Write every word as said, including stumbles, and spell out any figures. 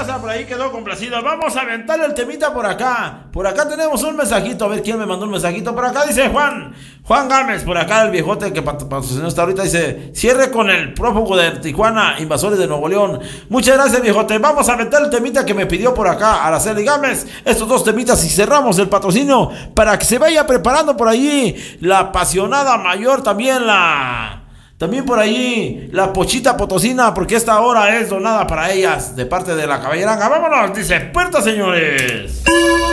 raza por ahí quedó complacida. Vamos a aventar el temita por acá. Por acá tenemos un mensajito. A ver quién me mandó un mensajito. Por acá dice Juan. Juan Gámez. Por acá el viejote que patrocinó hasta ahorita dice: cierre con el prófugo de Tijuana, invasores de Nuevo León. Muchas gracias, viejote. Vamos a aventar el temita que me pidió por acá Araceli Gámez. Estos dos temitas y cerramos el patrocinio para que se vaya preparando por allí la apasionada mayor, también la... También por allí la Pochita Potosina, porque esta hora es donada para ellas de parte de la Caballeranga. Vámonos, dice Puerta, señores.